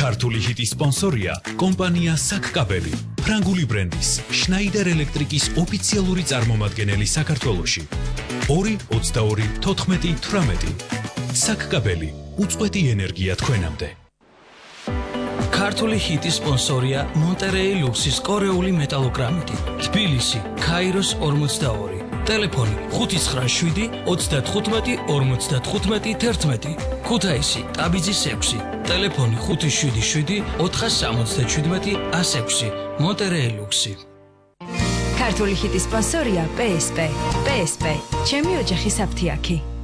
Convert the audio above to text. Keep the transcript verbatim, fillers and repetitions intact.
ქართული ჰიტის სპონსორია კომპანია საკკაბელი, ფრანგული ბრენდის შნაიდერ ელექტრიკის ოფიციალური წარმომადგენელი საქართველოში. ორი ოცდაორი თოთხმეტი თვრამეტი. საკკაბელი, უწყვეტი ენერგია თქვენამდე. ქართული ჰიტის სპონსორია მონტერეი ლუქსის კორეული მეტალოგრამიტი, თბილისი, ქაიროს ორმოცდაორი. Telefoni ხუთი ცხრა შვიდი ოცდათხუთმეტი ორმოცდათხუთმეტი თერთმეტი. ქუთაისი, ტაბიძის ექვსი. Telefoni ხუთი შვიდი შვიდი ოთხასამოცდაჩვიდმეტი ასექვსი. მონტერეი ლუქსი. ქართული ჰიტის სპონსორია პე ეს პე. პე ეს პე. ჩემი ოჯახის აფთიაქი.